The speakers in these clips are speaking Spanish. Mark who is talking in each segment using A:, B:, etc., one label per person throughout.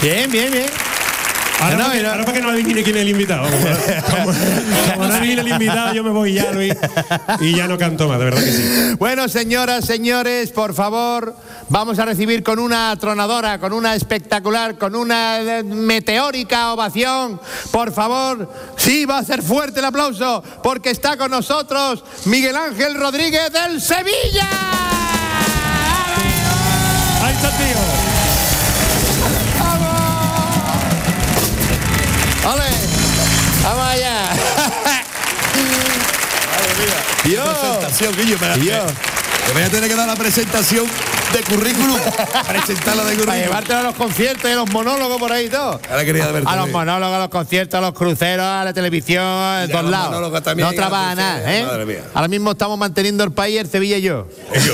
A: Bien, bien, bien.
B: Ahora para que no adivine quién es el invitado. Como no adivine el invitado, yo me voy ya, Luis. Y ya no canto más, de verdad que sí.
A: Bueno, señoras, señores, por favor, vamos a recibir con una tronadora, con una espectacular, con una meteórica ovación. Por favor, sí, va a ser fuerte el aplauso, porque está con nosotros Miguel Ángel Rodríguez del Sevilla.
B: Ahí está, tío.
A: ¡Ole! ¡Vamos allá!
C: Dios. Presentación, Guillo, te voy a tener que dar la presentación de currículum. Presentarla de currículum.
A: Para llevártelo a los conciertos y a los monólogos por ahí y todo.
C: Ahora quería verte.
A: A los monólogos, a los conciertos, a los cruceros, a la televisión, a todos lados.
C: También,
A: no trabaja nada, ¿eh?
C: Madre mía.
A: Ahora mismo estamos manteniendo el país, el Sevilla y yo.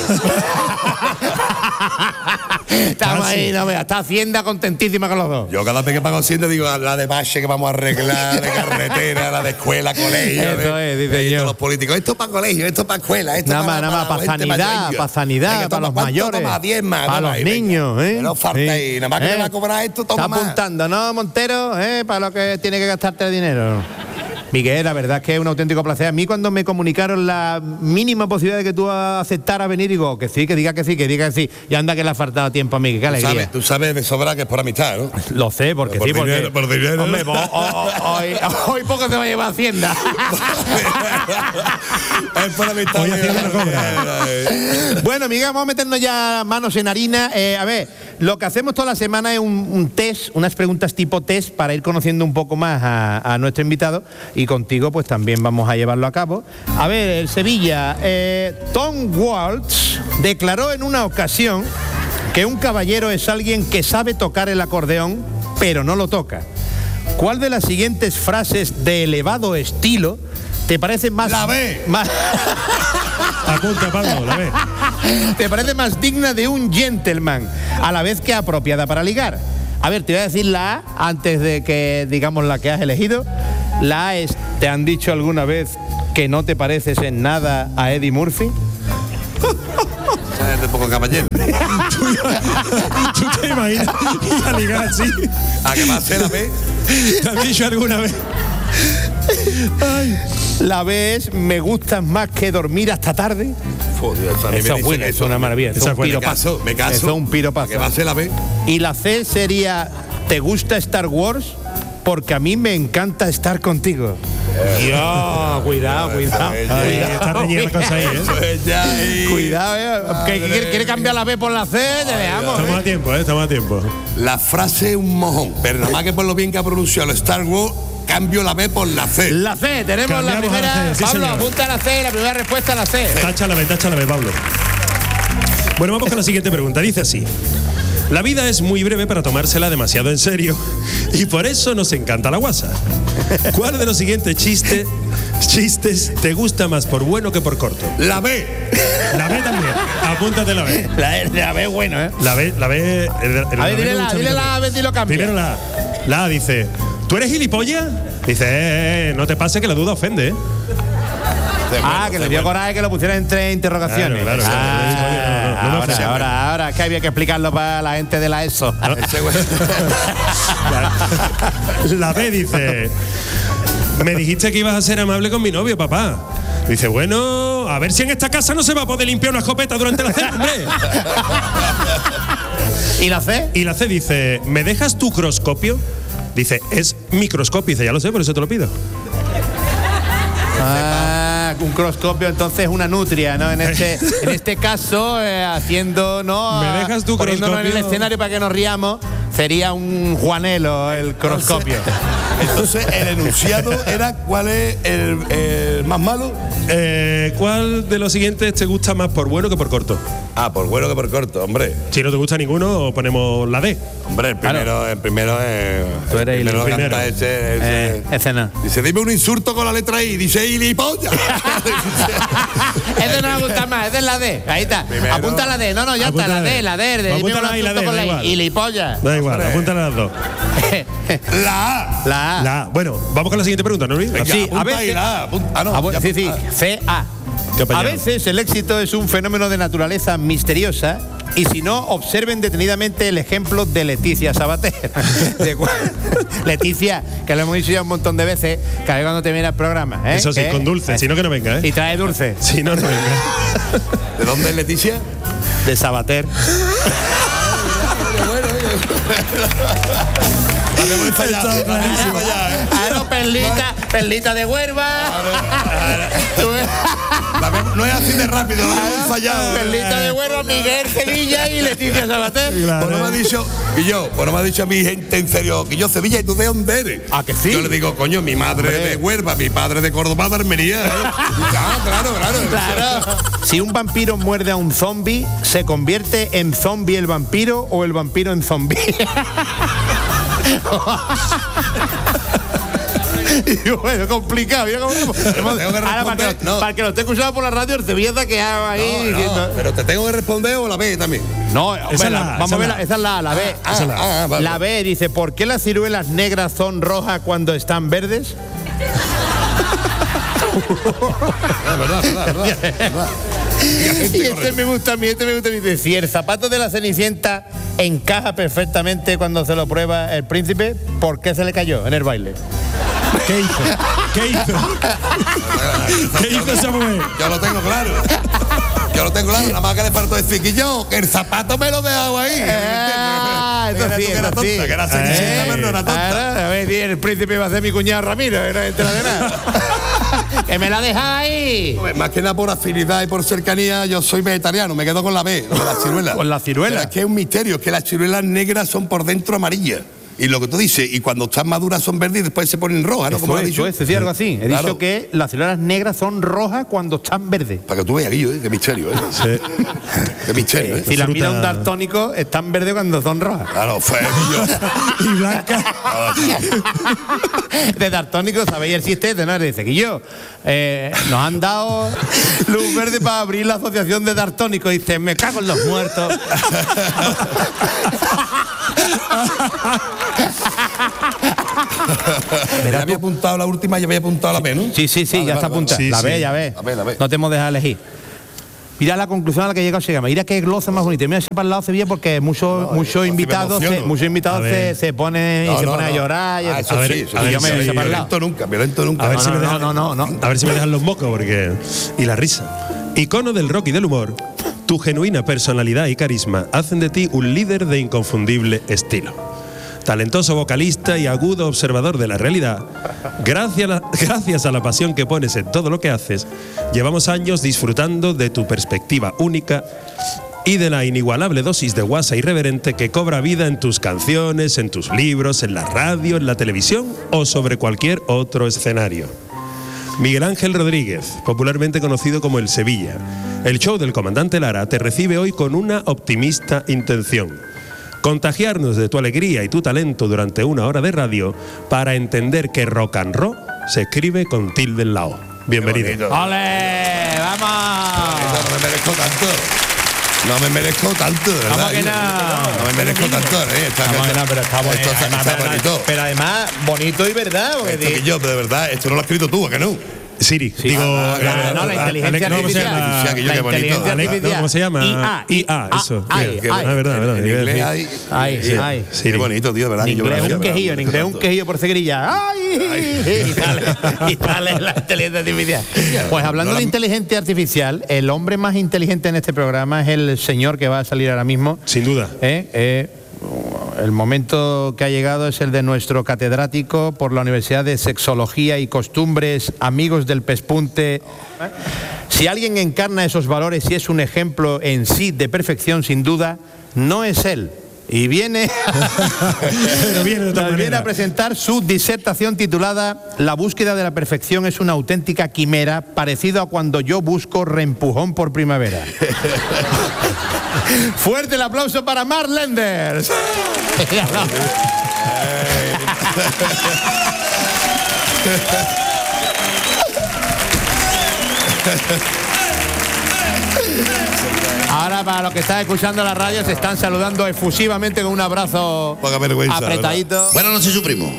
A: Estamos ahí, no veas, está Hacienda contentísima con los dos.
C: Yo cada vez que pago Hacienda digo, la de base que vamos a arreglar, de carretera, la de escuela, colegio.
A: Eso es, dice yo.
C: Los políticos, esto para colegio, esto para escuela, esto
A: nada más para sanidad, para los mayores,
C: toma 10 más,
A: para los niños, ¿eh?
C: No falta ahí, nada más que le va a cobrar esto, toma
A: está
C: más.
A: apuntando, ¿no, Montero? Para lo que tiene que gastarte el dinero. Miguel, la verdad es que es un auténtico placer. A mí cuando me comunicaron la mínima posibilidad de que tú aceptaras venir, digo que sí, que diga que sí, que diga que sí. Y anda que le ha faltado tiempo a mí, qué alegría.
C: Tú sabes de sobra que es por amistad, ¿no?
A: Lo sé, porque sí, porque...
C: Por dinero.
A: Hombre, hoy poco se va a llevar Hacienda.
C: Es por amistad.
B: Hoy Hacienda no cobra.
A: Bueno, Miguel, vamos a meternos ya manos en harina. A ver, lo que hacemos toda la semana es un test, unas preguntas tipo test para ir conociendo un poco más a nuestro invitado. Y contigo pues también vamos a llevarlo a cabo. A ver, el Sevilla, Tom Waltz declaró en una ocasión que un caballero es alguien que sabe tocar el acordeón, pero no lo toca. ¿Cuál de las siguientes frases de elevado estilo te parece más...
C: La B.
B: Apunta, Pablo, la B.
A: ¿Te parece más digna de un gentleman, a la vez que apropiada para ligar? A ver, te voy a decir la A antes de que digamos la que has elegido. La A es, ¿te han dicho alguna vez que no te pareces en nada a Eddie Murphy?
C: Es de poco caballero.
B: ¿Tú te imaginas ir a ligar así?
C: ¿A qué más es la B?
B: ¿Te han dicho alguna vez?
A: Ay. La B es, ¿me gustas más que dormir hasta tarde? Eso es bueno, es una maravilla.
B: Eso es un
A: piropazo.
C: Me caso.
A: Eso es un piropazo.
C: ¿Qué va a ser la B?
A: Y la C sería, ¿te gusta Star Wars? Porque a mí me encanta estar contigo. Cuidado.
B: Está reñida la cosa ahí, ¿eh?
A: Cuidado, ¿quiere cambiar la B por la C? Te dejamos.
B: Estamos a tiempo, estamos a tiempo.
C: La frase es un mojón, pero nada más que por lo bien que ha pronunciado Star Wars, cambio la B por la C.
A: La C, tenemos
B: Cambiamos
A: la primera.
B: a la C, sí,
A: Pablo,
B: señor.
A: apunta a la C, la primera respuesta a la C.
B: Tacha la B, Pablo. Bueno, vamos con la siguiente pregunta. Dice así. La vida es muy breve para tomársela demasiado en serio y por eso nos encanta la guasa. ¿Cuál de los siguientes chistes te gusta más por bueno que por corto?
C: La B.
B: La B también. Apúntate la B.
A: La B es bueno, ¿eh?
B: La B.
A: A ver, dile la A, ver si lo cambia.
B: Primero la A. La A dice, ¿tú eres gilipollas? Dice, no te pase que la duda ofende, ¿eh?
A: Que le dio coraje que lo pusiera entre interrogaciones.
B: Claro.
A: Ahora, que había que explicarlo para la gente de la ESO.
B: La B dice, me dijiste que ibas a ser amable con mi novio, papá. Dice, bueno, a ver si en esta casa no se va a poder limpiar una escopeta durante la cena, hombre.
A: ¿Y la C?
B: Y la C dice, ¿me dejas tu croscopio? Dice, es microscopio. Dice, ya lo sé, por eso te lo pido.
A: Un croscopio, entonces una nutria, ¿no? En este caso, haciendo, ¿no?
B: ¿Me dejas tu
A: poniéndonos en el
B: croscopio?
A: escenario para que nos riamos, sería un Juanelo el croscopio.
C: Entonces, el enunciado era, ¿cuál es el más malo?
B: ¿Cuál de los siguientes te gusta más por bueno que por corto?
C: Por bueno que por corto, hombre.
B: Si no te gusta ninguno, ponemos la D.
C: Hombre, el primero es...
A: Tú eres
C: el primero
A: el
C: canta ese.
A: Escena.
C: Dice, dime un insulto con la letra I. Dice, gilipollas.
A: Ese no me gusta más, ese es la D. Ahí está.
C: Primero.
A: Apunta la D. No, ya
B: Apunta
A: está,
B: la D.
A: la D.
B: Apunta la I y la D, da igual.
A: Y lipollas.
B: Da igual, apúntale las dos.
C: La A.
A: La A.
B: La A. Bueno, vamos con la siguiente pregunta, ¿no, Luis?
C: Venga,
A: Sí,
C: apunta
A: a ver
C: ahí
A: si-
C: la A. Sí.
A: Sí, C-A. A veces el éxito es un fenómeno de naturaleza misteriosa y si no, observen detenidamente el ejemplo de Leticia Sabater. Leticia, que lo hemos dicho ya un montón de veces, que a ver cuando te viene el programa.
B: Eso sí, con dulce, si no que no venga.
A: Y trae dulce.
B: Si no, no venga.
C: ¿De dónde es Leticia?
A: De Sabater. Claro, perlita de Huelva.
C: No es así de rápido, lo hemos fallado.
A: Perlita de Huelva, Miguel Sevilla y Leticia Sabater.
B: Claro.
C: Pues no me ha dicho a mi gente en serio, que yo Sevilla, ¿y tú de dónde eres?
A: ¿A que sí?
C: Yo le digo, coño, mi madre de Huelva, mi padre de Córdoba, de Almería. Claro.
A: Si un vampiro muerde a un zombie, ¿se convierte en zombie el vampiro o el vampiro en zombie? Y bueno, complicado. Para que lo esté escuchando por la radio, el Sevilla está quedado ahí diciendo.
C: Pero te tengo que responder o la B también.
A: No, esa es la B.
C: Vale.
A: La B dice, ¿por qué las ciruelas negras son rojas cuando están verdes?
C: verdad.
A: Y este me gusta a mí, dice, si el zapato de la Cenicienta encaja perfectamente cuando se lo prueba el príncipe, ¿por qué se le cayó en el baile?
B: ¿Qué hizo esa mujer?
C: Yo lo tengo claro, nada más que le faltó decir que el zapato me lo dejaba ahí.
A: Eso sí,
C: que era tonta, que era Cenicienta, pero no era tonta.
A: A ver, el príncipe va a ser mi cuñado Ramiro, que no entera de nada. ¡Que me la deja ahí!
C: Más que nada por afinidad y por cercanía, yo soy vegetariano, me quedo con la B, con la ciruela.
A: ¿Con la ciruela?
C: Pero es que es un misterio, es que las ciruelas negras son por dentro amarillas. Y lo que tú dices, y cuando están maduras son verdes y después se ponen rojas, ¿no? Como has dicho.
A: Es decir, algo así. He dicho que las ciruelas negras son rojas cuando están verdes.
C: Para que tú veas, Guillo, qué misterio,
B: Sí.
C: Qué misterio,
A: Si la mira un daltónico, están verdes cuando son rojas.
C: Claro, fue Guillo.
B: Y blanca.
A: De daltónico, ¿sabéis el chiste? ¿No? Dice que nos han dado luz verde para abrir la asociación de daltónicos. Dice, me cago en los muertos.
C: Ya había apuntado la última, ya había apuntado la B, ¿no?
A: Sí, ya está apuntada.
B: Sí,
A: la B,
B: sí.
A: ya ves.
C: La B.
A: No te hemos dejado elegir. Mira la conclusión a la que llega se llama. Mira qué glosa más bonita. Mira ese para el lado Sevilla porque muchos invitados se ponen a llorar.
C: Violento nunca.
B: A ver si me dejan los mocos porque y la risa. Icono del rock y del humor, tu genuina personalidad y carisma hacen de ti un líder de inconfundible estilo. Talentoso vocalista y agudo observador de la realidad, gracias a la pasión que pones en todo lo que haces, llevamos años disfrutando de tu perspectiva única y de la inigualable dosis de guasa irreverente que cobra vida en tus canciones, en tus libros, en la radio, en la televisión o sobre cualquier otro escenario. Miguel Ángel Rodríguez, popularmente conocido como El Sevilla, el show del comandante Lara te recibe hoy con una optimista intención: contagiarnos de tu alegría y tu talento durante una hora de radio para entender que rock and roll se escribe con tilde en la O. Bienvenido.
A: ¡Ole! ¡Vamos!
C: No me merezco tanto, de verdad.
A: ¿Cómo que no?
C: No me merezco tanto,
A: Pero está bonito. Pero además, bonito y verdad.
C: Esto que yo, de verdad, esto no lo has escrito tú, ¿a que no?
B: Siri, digo...
A: la inteligencia artificial.
B: ¿Cómo se llama? IA, eso. Verdad.
C: Qué bonito, tío, de verdad.
A: En inglés un quejillo por seguirilla. Y sale la inteligencia artificial. Pues hablando de inteligencia artificial, el hombre más inteligente en este programa es el señor que va a salir ahora mismo.
B: Sin duda.
A: El momento que ha llegado es el de nuestro catedrático por la Universidad de Sexología y Costumbres, amigos del Pespunte. Si alguien encarna esos valores y es un ejemplo en sí de perfección, sin duda, no es él. Y viene a presentar su disertación titulada La búsqueda de la perfección es una auténtica quimera, parecido a cuando yo busco reempujón por primavera. Fuerte el aplauso para Mark Lenders. Ahora, para los que están escuchando la radio, se están saludando efusivamente con un abrazo apretadito.
D: ¿Verdad? Buenas noches, su primo.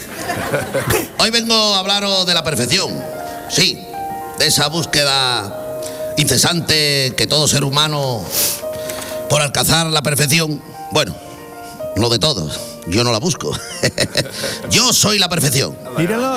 D: Hoy vengo a hablaros de la perfección. Sí, de esa búsqueda incesante que todo ser humano por alcanzar la perfección, bueno, no de todos, yo no la busco. Yo soy la perfección.
A: Míralo.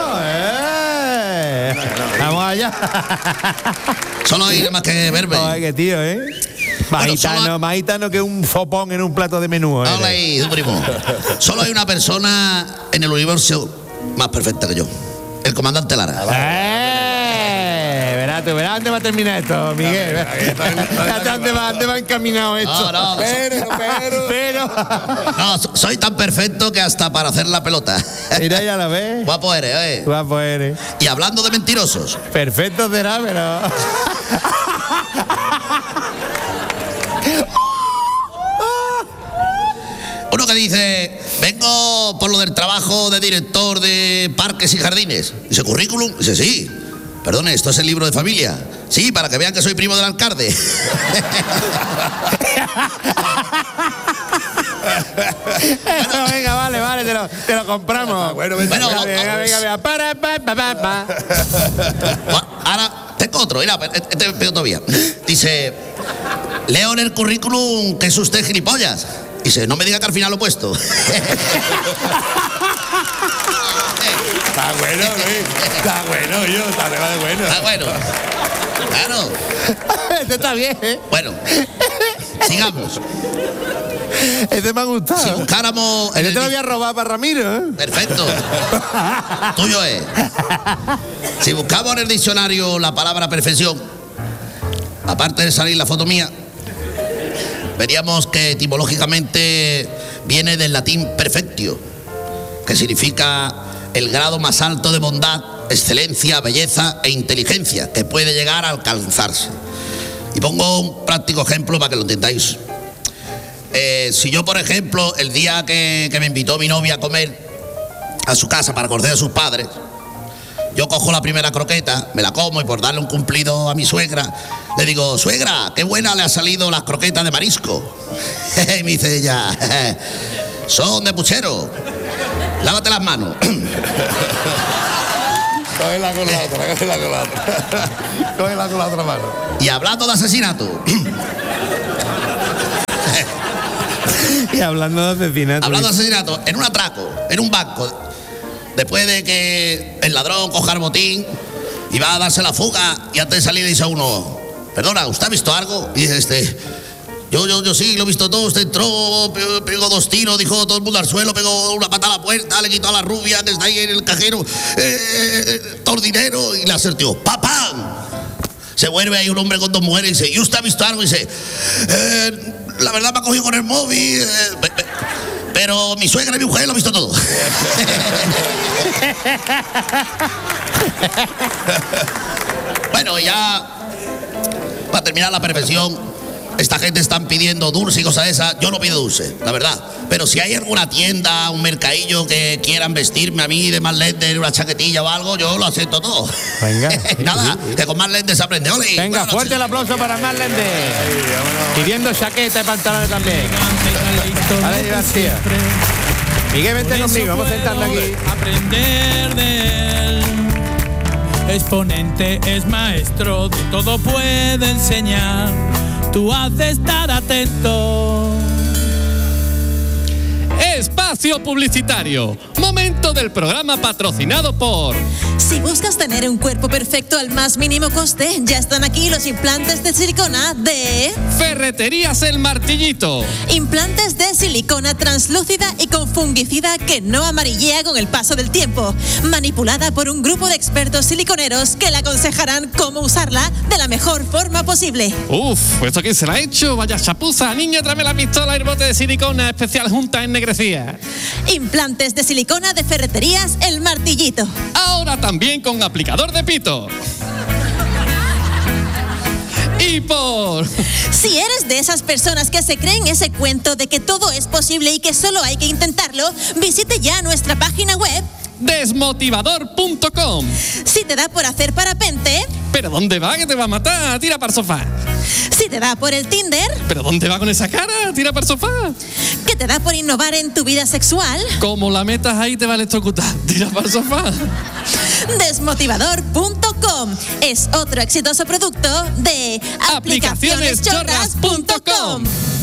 A: Vamos allá.
D: Solo hay más que verme.
A: Ay, qué tío, Más gitano que un sopón en un plato de menú.
D: Habla ahí, tu primo. Solo hay una persona en el universo más perfecta que yo. El comandante Lara.
A: Verás dónde va a terminar esto, Miguel. ¿Dónde va encaminado esto?
D: No,
A: pero.
D: No, soy tan perfecto que hasta para hacer la pelota.
A: Mira, ya la ves.
D: Guapo eres,
A: Guapo eres.
D: Y hablando de mentirosos.
A: Perfecto será, pero.
D: Uno que dice, vengo por lo del trabajo de director de parques y jardines. Dice, ¿currículum? Dice, sí. Perdone, ¿esto es el libro de familia? Sí, para que vean que soy primo del alcalde.
A: Bueno, venga, vale, te lo compramos.
D: Bueno,
A: venga. Para.
D: Ahora, tengo otro, mira, este peor todavía. Dice, leo en el currículum que es usted gilipollas. Dice, no me diga que al final lo he puesto.
C: Está bueno, Luis. Está bueno.
D: Está bueno. Claro.
A: Este está bien,
D: Bueno, sigamos.
A: Este me ha gustado.
D: Si buscáramos...
A: Este te lo voy a robar para Ramiro,
D: Perfecto. Tuyo es. Si buscamos en el diccionario la palabra perfección, aparte de salir la foto mía, veríamos que etimológicamente viene del latín perfectio, que significa el grado más alto de bondad, excelencia, belleza e inteligencia que puede llegar a alcanzarse. Y pongo un práctico ejemplo para que lo entendáis. Si yo, por ejemplo, el día que me invitó mi novia a comer a su casa para conocer a sus padres, yo cojo la primera croqueta, me la como y por darle un cumplido a mi suegra, le digo, suegra, qué buena le ha salido las croquetas de marisco. Y me dice ella, son de puchero, lávate las manos.
C: Cógela con la otra mano.
D: Y hablando de asesinato.
A: Hablando de asesinato,
D: en un atraco, en un banco, después de que el ladrón coja el botín y va a darse la fuga, y antes de salir le dice a uno, perdona, ¿usted ha visto algo? Y dice yo sí, lo he visto todo. Usted entró, pegó 2 tiros, dijo todo el mundo al suelo, pegó una pata a la puerta, le quitó a la rubia que está ahí en el cajero todo el dinero y le acertió, ¡papá! Se vuelve ahí un hombre con 2 mujeres y dice, ¿y usted ha visto algo? Y dice, la verdad me ha cogido con el móvil, pero mi suegra y mi mujer lo han visto todo. Bueno, ya para terminar la perfección, esta gente están pidiendo dulce y cosas de esas. Yo no pido dulce, la verdad. Pero si hay alguna tienda, un mercadillo que quieran vestirme a mí de Marlene, una chaquetilla o algo, yo lo acepto todo.
A: Venga.
D: Nada, que con Marlene se aprende. ¡Ole!
A: Venga, fuerte el aplauso para Marlene. Pidiendo chaqueta y pantalones también. Vale, García. Miguel, vente conmigo, vamos sentando aquí.
E: Aprender de él. Exponente es maestro, de todo puede enseñar. Tú has de estar atento.
F: Espacio publicitario. Momento del programa patrocinado por...
G: Si buscas tener un cuerpo perfecto al más mínimo coste, ya están aquí los implantes de silicona de...
F: Ferreterías El Martillito.
G: Implantes de silicona translúcida y con fungicida que no amarillea con el paso del tiempo. Manipulada por un grupo de expertos siliconeros que le aconsejarán cómo usarla de la mejor forma posible.
F: Uf, ¿esto quién se la ha hecho? Vaya chapuza. Niña, tráeme la pistola y el bote de silicona especial junta ennegrecida.
G: Implantes de silicona de Ferreterías El Martillito.
F: Ahora también con aplicador de pito. Y por...
G: Si eres de esas personas que se creen ese cuento de que todo es posible y que solo hay que intentarlo, visite ya nuestra página web
F: desmotivador.com.
G: Si te da por hacer parapente,
F: ¿Pero dónde va? Que te va a matar. Tira para el sofá.
G: si te da por el Tinder,
F: ¿Pero dónde va con esa cara? Tira para el sofá.
G: que te da por innovar en tu vida sexual,
F: Como la metas ahí te va a electrocutar. Tira para el sofá.
G: desmotivador.com es otro exitoso producto de aplicacioneschorras.com.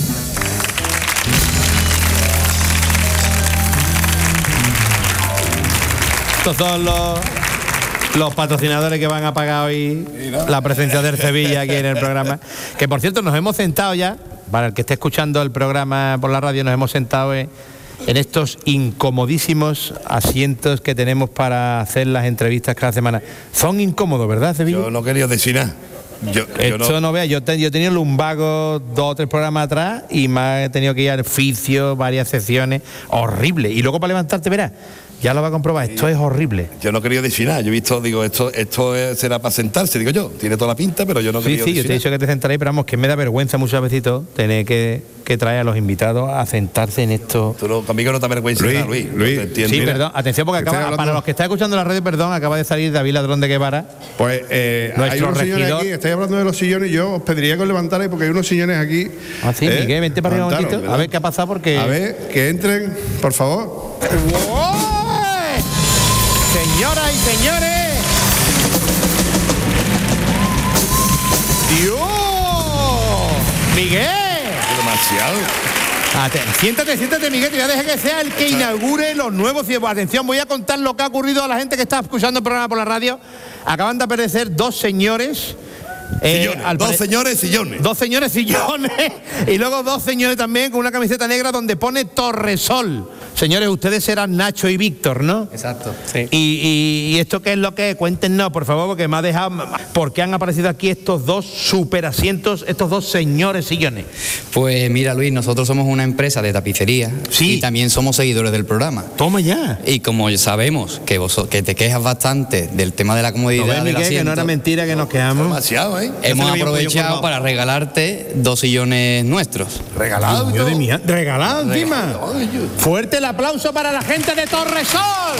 A: Estos son los patrocinadores que van a pagar hoy la presencia del Sevilla aquí en el programa. Que por cierto, nos hemos sentado ya, para el que esté escuchando el programa por la radio, nos hemos sentado en estos incomodísimos asientos que tenemos para hacer las entrevistas cada semana. Son incómodos, ¿verdad, Sevilla?
C: Yo no quería decir nada.
A: Esto no vea, yo he tenido lumbago 2 o 3 programas atrás y me he tenido que ir al fisio, varias sesiones, horrible. Y luego para levantarte, verás, ya lo va a comprobar, esto es horrible.
C: Yo no quería decir nada. Yo he visto, digo, esto será para sentarse, digo yo. Tiene toda la pinta, pero yo no quería decir
A: yo te he dicho que te sentaréis, pero vamos, que me da vergüenza muchas veces tener que traer a los invitados a sentarse en esto.
C: Conmigo no te avergüenza nada, Luis.
A: Luis,
C: No te entiendo.
A: sí,
C: Mira,
A: perdón, atención, porque para los que están escuchando la radio, perdón, acaba de salir David Ladrón de Guevara.
H: Pues hay
A: nuestro
H: unos sillones
A: regidor.
H: aquí, estáis hablando de los sillones, yo os pediría que os levantarais porque hay unos sillones aquí.
A: Ah, sí, Miguel, vente para arriba un
H: levantaros,
A: momentito, a ver qué ha pasado porque...
H: A ver, que entren, por favor.
A: Señoras y señores, ¡Dios! ¡Miguel!
C: Demasiado.
A: Siéntate, Miguel, te voy a dejar que sea el que inaugure los nuevos cielos. Atención, voy a contar lo que ha ocurrido a la gente que está escuchando el programa por la radio. Acaban de aparecer 2 señores.
C: Sillones, 2 señores sillones.
A: 2 señores sillones y luego 2 señores también con una camiseta negra donde pone Torresol. Señores, ustedes serán Nacho y Víctor, ¿no?
I: Exacto, sí.
A: ¿Y esto qué es lo que es? Cuéntenos, por favor, porque me ha dejado... ¿Por qué han aparecido aquí estos 2 super asientos, estos 2 señores sillones?
I: Pues mira, Luis, nosotros somos una empresa de tapicería
A: Sí.
I: y también somos seguidores del programa.
A: Toma ya.
I: Y como sabemos que te quejas bastante del tema de la comodidad
A: ¿No ves,
I: del
A: Miguel,
I: asiento,
A: que no era mentira que nos quedamos?
C: Demasiado, ¿eh?
I: hemos
A: Se le veía un pollo
I: aprovechado
A: colgado.
I: para regalarte 2 sillones nuestros.
C: Regalado y todo.
A: Regalado encima. Fuerte el aplauso para la gente de Torresol.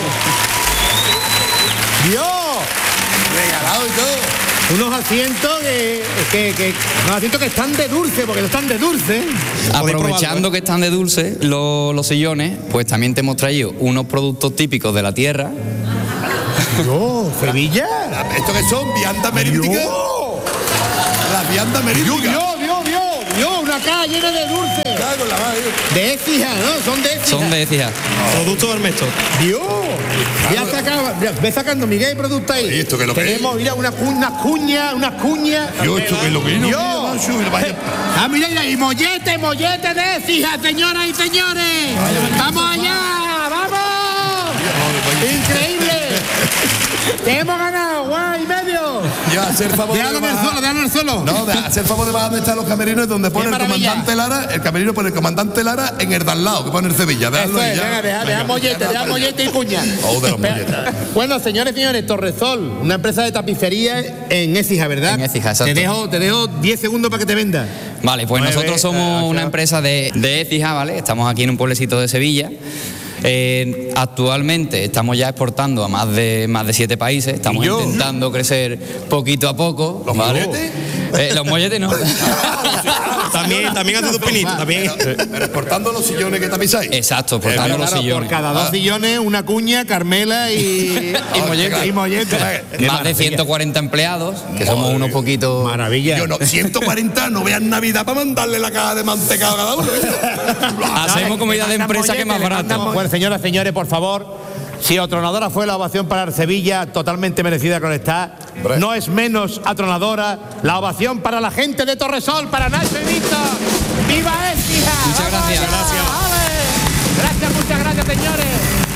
A: Dios.
C: Regalado y todo.
A: Unos asientos unos asientos que están de dulce, porque no están de dulce.
I: Aprovechando que están de dulce los sillones, pues también te hemos traído unos productos típicos de la tierra.
A: Dios, Sevilla.
C: ¿Esto qué son? ¿Viandas merísticas? Las viandas merísticas.
A: Dios, una caja llena de dulce.
C: Con la madre.
A: De Écija, ¿no? Son de Écija.
I: Son de Écija.
B: Producto de Armesto.
A: Dios. Ve sacando, Miguel, producto ahí.
C: ¿Y esto qué es lo que
A: Tenemos, mira, unas cuñas.
C: Yo, esto que es lo que
A: Dios.
C: vaya.
A: Ah, mira, y mollete de Écija, señoras y señores. ¡Vamos allá! ¡Vamos! ¡Increíble! ¡Te hemos ganado! ¡Guau! ¡Y medio!
C: Ya, hacer favor
A: Déjalo en el suelo.
C: No, hacer favor de bajar donde están los camerinos, donde pone el
A: maravilla.
C: comandante Lara, el camerino pone el comandante Lara en el de al lado, que pone el Sevilla. Déjalo
A: Eso
C: ahí
A: es,
C: ya.
A: deja mollete y cuña.
C: Oh, de los molletes.
A: Bueno, señores, Torresol, una empresa de tapicería en Écija, ¿verdad?
I: En Écija, exacto.
A: Te dejo 10 segundos para que te venda.
I: Vale, pues nosotros somos una empresa de Écija, ¿vale? Estamos aquí en un pueblecito de Sevilla. Actualmente estamos ya exportando a más de 7 países. Estamos intentando crecer poquito a poco.
C: ¿Los
I: ¿vale?
C: molletes?
I: Los molletes no.
B: También hace 2 pinitos. También.
C: Pero exportando los sillones que tapizáis.
I: Exacto, exportando los sillones.
A: Por cada 2 sillones, una cuña, Carmela y mollete.
I: Más de 140 empleados, que somos unos poquitos.
A: Maravilla.
C: Yo no, 140, no vean Navidad para mandarle la caja de mantecado a cada uno.
I: Hacemos comida de empresa que es más barato.
A: Bueno, señoras, señores, por favor, si atronadora fue la ovación para el Sevilla, totalmente merecida con está, no es menos atronadora la ovación para la gente de Torresol, para Nacho y Víctor. ¡Viva Écija!
I: Muchas gracias.
A: Gracias, muchas gracias, señores.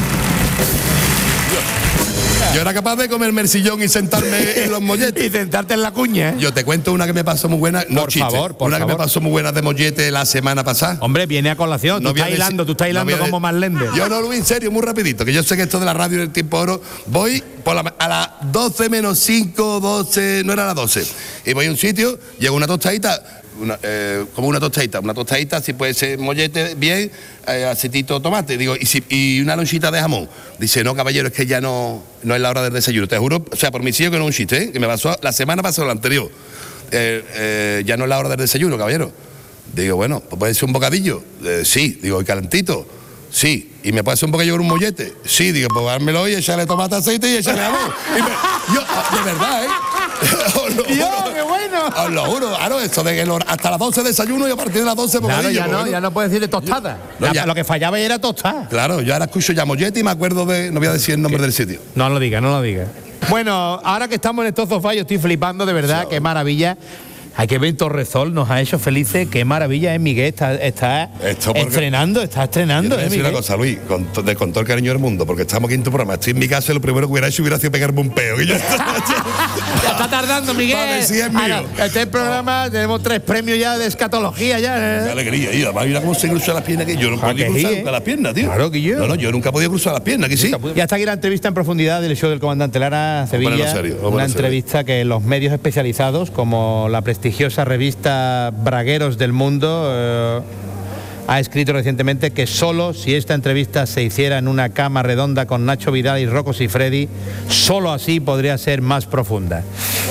C: Yo era capaz de comerme el sillón y sentarme en los molletes.
A: Y sentarte en la cuña, ¿eh?
C: Yo te cuento una que me pasó muy buena. No,
A: Por
C: chiste.
A: favor.
C: Una que me pasó muy buena de mollete la semana pasada.
A: Hombre, viene a colación.
C: No
A: Tú estás hilando como más lende.
C: Yo no, Luis, en serio, muy rapidito, que yo sé que esto de la radio del tiempo oro, voy a las 12 menos 5, 12, no era las 12, y voy a un sitio, llego una tostadita, como una tostadita. Una tostadita, si puede ser mollete, bien, aceitito, tomate. Digo, y una lonchita de jamón. Dice, no, caballero, es que ya no es la hora del desayuno. Te juro, o sea, por mi sello que no es un chiste, ¿eh? Que me pasó la semana pasada, la anterior. Ya no es la hora del desayuno, caballero. Digo, bueno, pues puede ser un bocadillo. Sí, digo, ¿y calentito? Sí. ¿Y me puede hacer un bocadillo con un mollete? Sí, digo, pues dármelo y echarle tomate, aceite y echarle jamón. Yo, de verdad, ¿eh?
A: ¡Dios, qué bueno!
C: Os lo juro, claro, esto de que hasta las 12 desayuno y a partir de las 12 bocadillo.
A: Claro, ya no puedes decirle tostada. Lo que fallaba era tostada.
C: Claro, yo ahora escucho ya mollete y me acuerdo de, no voy a decir el nombre del sitio.
A: No lo diga. Bueno, ahora que estamos en estos sofás, yo estoy flipando de verdad, qué maravilla. Hay que ver Torresol, nos ha hecho felices, qué maravilla es Miguel, está estrenando,
C: Yo te voy a decir una cosa, Luis, con todo el cariño del mundo, porque estamos aquí en tu programa, estoy en mi casa y lo primero que hubiera hecho hubiera sido pegarme un peo.
A: Ya está tardando, Miguel.
C: Vale, sí, es mío.
A: Este programa tenemos 3 premios ya de escatología ya.
C: Qué alegría, y además mira cómo se cruza las piernas, que yo no podía cruzar nunca las piernas, tío.
A: Claro que yo.
C: No, yo nunca podía cruzar las piernas, que sí.
A: Ya está aquí la entrevista en profundidad del show del comandante Lara Sevilla. Una entrevista que los medios especializados, como la prestigiosa revista Bragueros del Mundo, ha escrito recientemente que solo si esta entrevista se hiciera en una cama redonda con Nacho Vidal y Rocco Siffredi, solo así podría ser más profunda.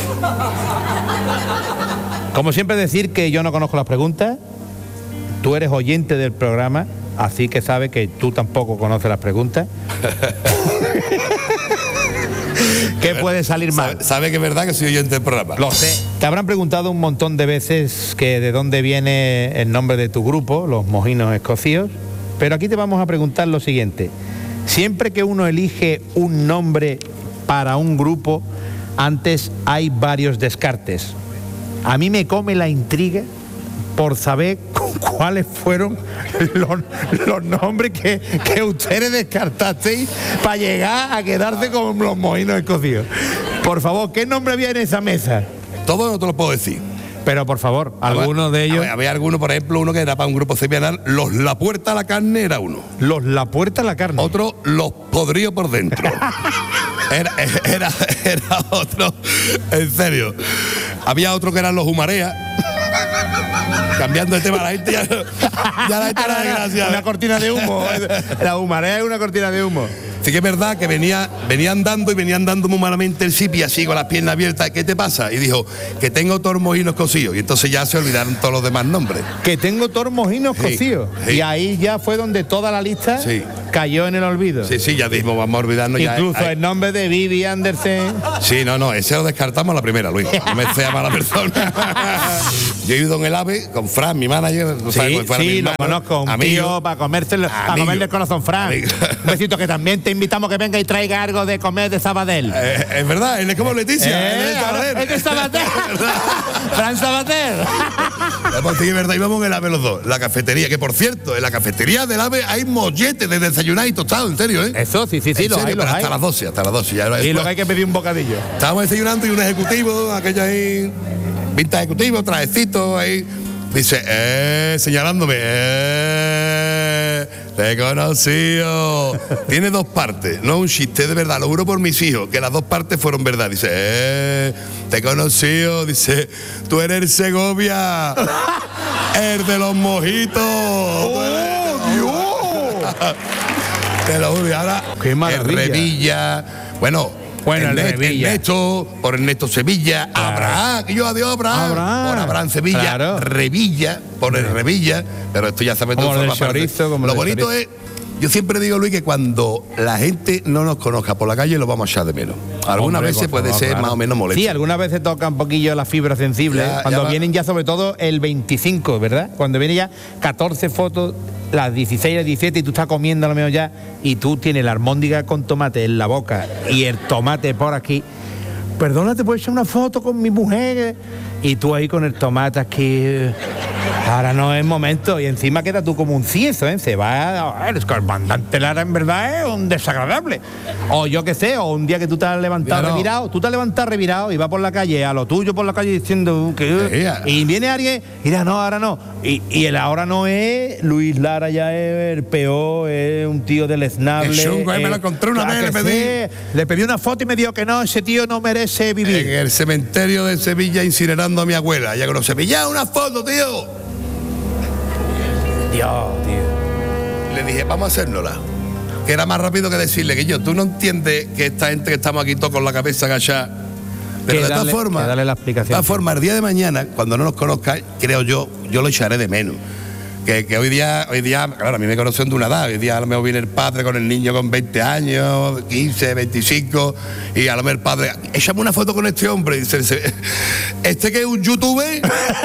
A: Como siempre, decir que yo no conozco las preguntas, tú eres oyente del programa, así que sabes que tú tampoco conoces las preguntas. ¿Qué puede salir mal?
C: Sabe que es verdad que soy oyente del programa.
A: Lo sé. Te habrán preguntado un montón de veces que de dónde viene el nombre de tu grupo, los Mojinos Escocíos, pero aquí te vamos a preguntar lo siguiente. Siempre que uno elige un nombre para un grupo, antes hay varios descartes. A mí me come la intriga por saber cuáles fueron los nombres que ustedes descartasteis para llegar a quedarse con los Mojinos Escocíos. Por favor, ¿qué nombre había en esa mesa?
C: Todo no te lo puedo decir.
A: Pero por favor, algunos de ellos.
C: Había alguno, por ejemplo, uno que era para un grupo semanal, los La Puerta a la Carne era uno.
A: Los La Puerta a la Carne.
C: Otro, los Podríos por dentro. Era otro, en serio. Había otro que eran los Humarea. Cambiando el tema, la gente ya la gente era desgraciada.
A: Una cortina de humo. La humarea es una cortina de humo.
C: Sí que es verdad que venían dando muy malamente el sipi así con las piernas abiertas. ¿Qué te pasa? Y dijo que tengo todos mojinos cocidos. Y entonces ya se olvidaron todos los demás nombres.
A: Que tengo todos mojinos cocidos. Sí. Y ahí ya fue donde toda la lista cayó en el olvido.
C: Sí, ya dijimos, vamos a olvidarnos.
A: Incluso el nombre de Vivi Andersen.
C: Sí, no, ese lo descartamos a la primera, Luis. No me sea mala persona. Yo he ido en el AVE con Fran, mi manager.
A: Sí, lo conozco, un tío para comerle el corazón, Fran. Un besito, que también te invitamos que venga y traiga algo de comer de Sabadell.
C: Es verdad, él es como Leticia.
A: Es de Sabater. Fran Sabater.
C: Pues sí, es verdad, íbamos en el AVE los dos. La cafetería, que por cierto, en la cafetería del AVE hay molletes de desayunar y tostado, en serio, ¿eh?
A: Eso, sí,
C: los hay, pero hasta las 12. Ya
A: y lo que hay que pedir un bocadillo.
C: Estábamos desayunando y un ejecutivo, aquello ahí, pinta ejecutivo, trajecito ahí. Dice, señalándome, te he conocido. Tiene 2 partes, no un chiste, de verdad, lo juro por mis hijos, que las 2 partes fueron verdad. Dice, te he conocido. Dice, tú eres el Segovia, el de los mojitos.
A: ¡Oh, Dios!
C: Te lo juro, y ahora,
A: ¡qué maravilla!
C: El Revilla, bueno, Ernesto, por Ernesto Sevilla, Abraham, que yo adiós Abraham, por Abraham Sevilla, Revilla, por el Revilla, pero esto ya sabes todo. Lo bonito es, yo siempre digo, Luis, que cuando la gente no nos conozca por la calle lo vamos a echar de menos. Algunas veces puede ser más o menos molesto.
A: Sí, algunas veces toca un poquillo la fibra sensible. Cuando vienen ya sobre todo el 25, ¿verdad? Cuando vienen ya 14 fotos, las 16 y las 17 y tú estás comiendo a lo menos ya y tú tienes la almóndiga con tomate en la boca y el tomate por aquí. Perdona, ¿te puedo echar una foto con mi mujer? Y tú ahí con el tomate aquí. Ahora no es momento. Y encima queda tú como un cieso, ¿eh? Se va. El comandante Lara en verdad es un desagradable. O yo qué sé, o un día que tú te has levantado revirado. Tú te has levantado revirado y vas por la calle, a lo tuyo por la calle diciendo que. Y viene alguien, mira, no, ahora no. Y el ahora no es. Luis Lara ya es el peor, es un tío deleznable.
C: Me lo encontré una vez,
A: le pedí una foto y me dijo que no, ese tío no merece ese vivir?
C: En el cementerio de Sevilla incinerando a mi abuela. Ya con los Sevilla, una foto, tío.
A: Dios, tío.
C: Le dije, vamos a hacérnosla. Que era más rápido que decirle que tú no entiendes que esta gente que estamos aquí todos con la cabeza agachada. Pero de todas formas,
A: darle la explicación.
C: De todas formas, el día de mañana, cuando no nos conozcas, creo yo lo echaré de menos. Que hoy día, claro, a mí me conocen de una edad. Hoy día a lo mejor viene el padre con el niño con 20 años, 15, 25, y a lo mejor el padre, échame una foto con este hombre. Y dice, ¿este que es un youtuber?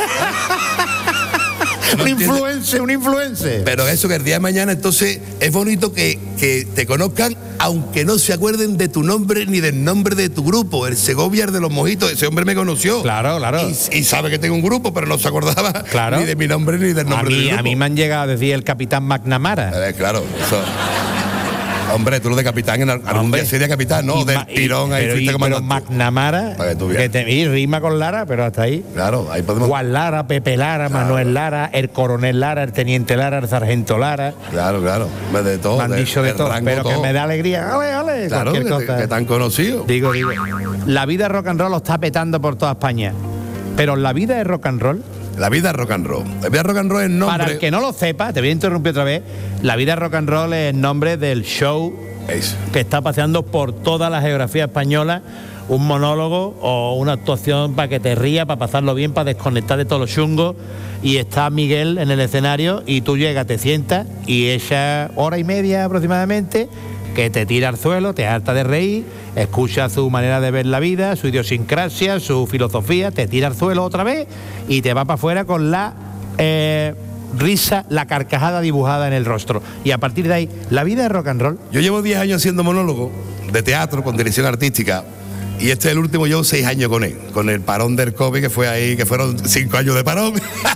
A: Un influencer.
C: Pero eso, que el día de mañana, entonces, es bonito que te conozcan, aunque no se acuerden de tu nombre ni del nombre de tu grupo. El Segovia de los Mojitos, ese hombre me conoció.
A: Claro.
C: Y sabe que tengo un grupo, pero no se acordaba ni de mi nombre ni del nombre del grupo.
A: A mí me han llegado a decir el Capitán McNamara.
C: Claro, eso. Hombre, tú lo de capitán, en algún día sería capitán, ¿no? Del tirón, ahí fuiste comandante.
A: Pero McNamara, que rima con Lara, pero hasta ahí.
C: Claro, ahí podemos.
A: Juan Lara, Pepe Lara, claro. Manuel Lara, el coronel Lara, el teniente Lara, el sargento Lara.
C: Claro. De todo.
A: Me han dicho de todo, pero
C: todo.
A: Que me da alegría. Ale,
C: claro, que tan conocido.
A: Digo. La vida rock and roll lo está petando por toda España. Pero la vida es rock and roll.
C: La vida es rock and roll. La vida rock and roll es el nombre.
A: Para el que no lo sepa, te voy a interrumpir otra vez. La vida rock and roll es el nombre del show que está paseando por toda la geografía española. Un monólogo o una actuación para que te rías, para pasarlo bien, para desconectar de todos los chungos. Y está Miguel en el escenario y tú llegas, te sientas y esa hora y media aproximadamente que te tira al suelo, te harta de reír, escucha su manera de ver la vida, su idiosincrasia, su filosofía, te tira al suelo otra vez y te va para afuera con la risa, la carcajada dibujada en el rostro. Y a partir de ahí, la vida es rock and roll.
C: Yo llevo 10 años haciendo monólogo de teatro con dirección artística. Y este es el último, llevo 6 años con él, con el parón del COVID que fue ahí, que fueron 5 años de parón.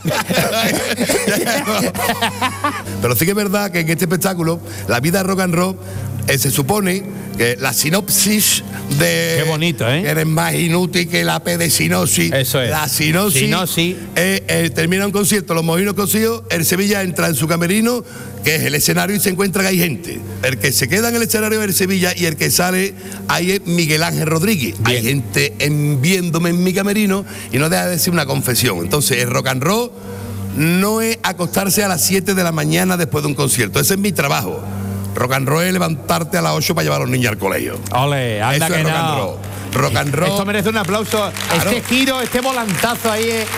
C: Pero sí que es verdad que en este espectáculo, la vida rock and roll, se supone que la sinopsis de...
A: Qué bonito, ¿eh?
C: Que eres más inútil que la P de sinosis.
A: Eso es.
C: La sinosis. Termina un concierto, los mojinos cocidos, el Sevilla entra en su camerino, que es el escenario, y se encuentra que hay gente. El que se queda en el escenario es el Sevilla y el que sale ahí es Miguel Ángel Rodríguez. Bien. Hay gente viéndome en mi camerino y no deja de decir una confesión. Entonces, el rock and roll no es acostarse a las 7 de la mañana después de un concierto. Ese es mi trabajo. Rock and roll es levantarte a las 8 para llevar a los niños al colegio.
A: Ole, anda. Eso
C: que
A: es rock
C: no.
A: And roll.
C: Rock and roll.
A: Esto merece un aplauso. Claro. Este giro, este volantazo ahí es...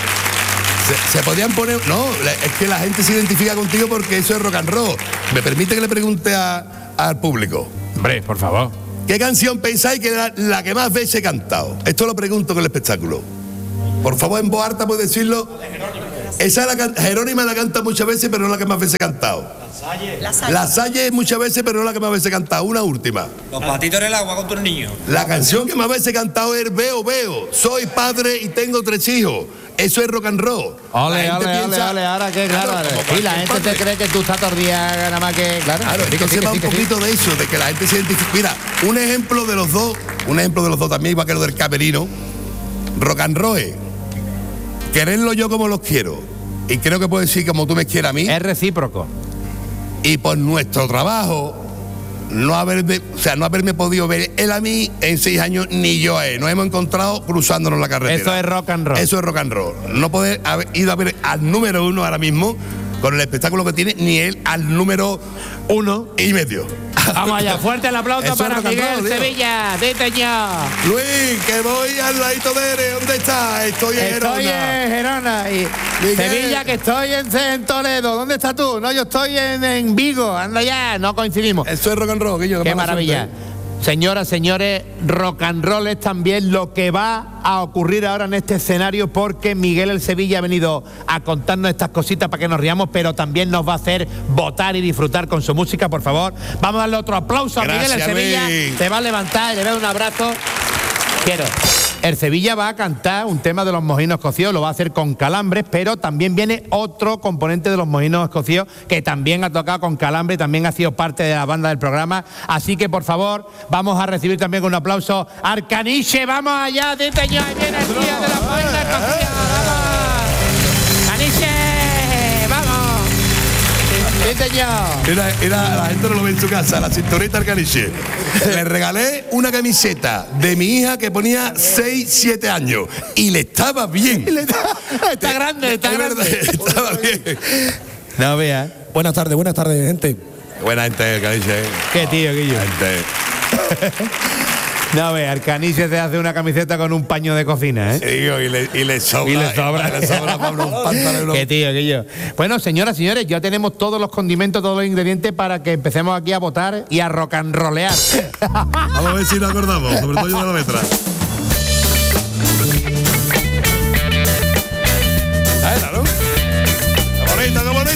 C: Se podían poner... No, es que la gente se identifica contigo porque eso es rock and roll. ¿Me permite que le pregunte al público?
A: Hombre, por favor.
C: ¿Qué canción pensáis que era la que más veces he cantado? Esto lo pregunto con el espectáculo. Por favor, en voz alta puedes decirlo. Esa Jerónima la canta muchas veces, pero no la que más veces he cantado. La Salle muchas veces, pero no la que más veces he cantado. Una última.
J: Los patitos en el agua con tus niños.
C: La canción que más veces he cantado es Veo, Veo. Soy padre y tengo 3 hijos. Eso es rock and roll.
A: Ole, ahora que claro. Y la gente te cree que tú estás tordía nada más que... Claro,
C: entonces va un poquito de eso, de que la gente se identifica. Mira, un ejemplo de los dos también, igual que lo del camerino. Rock and roll es quererlo yo como los quiero. Y creo que puedo decir como tú me quieras a mí.
A: Es recíproco.
C: Y por nuestro trabajo, no haberme podido ver él a mí en 6 años, ni yo a él. Nos hemos encontrado cruzándonos la carretera.
A: Eso es rock and roll.
C: Eso es rock and roll. No poder haber ido a ver al número 1 ahora mismo, con el espectáculo que tiene, ni él al número 1,5.
A: Vamos allá, fuerte el aplauso eso para Miguel Sevilla, Diteño.
C: Luis, que voy al ladito de él. ¿Dónde está? Estoy en
A: Gerona. Y Sevilla, que estoy en Toledo. ¿Dónde estás tú? No, yo estoy en Vigo. Anda ya, no coincidimos.
C: Eso es rock and roll,
A: Qué maravilla. Señoras, señores, rock and roll es también lo que va a ocurrir ahora en este escenario, porque Miguel el Sevilla ha venido a contarnos estas cositas para que nos riamos, pero también nos va a hacer votar y disfrutar con su música. Por favor, vamos a darle otro aplauso.
C: Gracias,
A: a Miguel el Sevilla.
C: Luis.
A: Se va a levantar, le doy un abrazo. El Sevilla va a cantar un tema de los mojinos cocidos, lo va a hacer con calambres, pero también viene otro componente de los mojinos cocidos que también ha tocado con calambre, también ha sido parte de la banda del programa. Así que, por favor, vamos a recibir también con un aplauso a Arcaniche. Vamos allá, Diteño, energía de los mojinos cocidos. ¡Vamos! Caniche, vamos. señor.
C: Era, la gente no lo ve en su casa, la cinturita Arcaniche. Le regalé una camiseta de mi hija que ponía 6, 7 años y le estaba bien.
A: Está grande, está grande.
C: Verdad, estaba bien.
A: No veas.
K: Buenas tardes, gente.
C: Buena gente, Arcaniche.
A: Qué tío, Guillo.
C: Gente.
A: No veas, Arcaniche se hace una camiseta con un paño de cocina, ¿eh?
C: Sí, digo, y le sobra.
A: Y le sobra.
C: Le sobra para unos pantalones.
A: Qué tío, Guillo. Bueno, señoras, señores, ya tenemos todos los condimentos, todos los ingredientes para que empecemos aquí a votar y a rock and rollear.
C: Vamos a ver si nos acordamos, sobre todo yo de la letra.